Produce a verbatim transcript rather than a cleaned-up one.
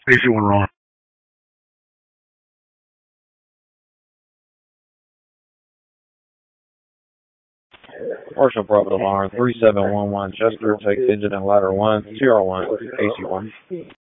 A C one wrong. Marshall Bravo Alarm three seven one one Chester, take engine and ladder one, zero one, A C one.